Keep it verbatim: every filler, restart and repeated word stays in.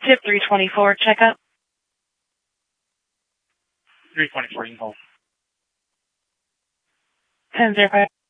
Tip three twenty-four, checkup. three twenty-four, you can hold. ten zero five.